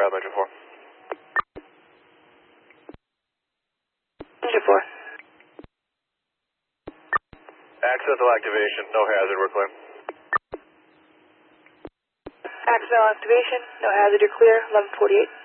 Grab engine 4. Engine 4. Accidental activation, no hazard, we're clear. Accidental activation, no hazard, you're clear, 1148.